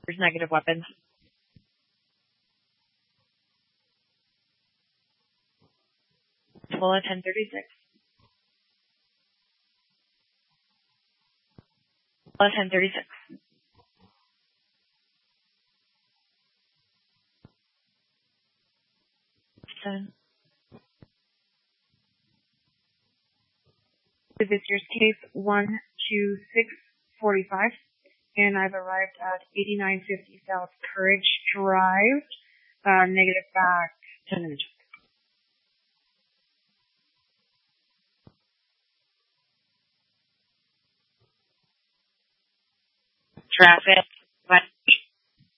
There's negative weapons. Full at 1036. Full at 1036. Visitors case 12645, and I've arrived at 8950 South Courage Drive, negative back 10 minutes. Traffic,